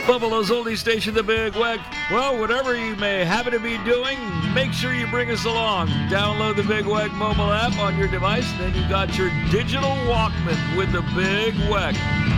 Buffalo's only station, the Big Weck. Well, whatever you may happen to be doing, make sure you bring us along. Download the Big Weck mobile app on your device, and then you got your digital Walkman with the Big Weck.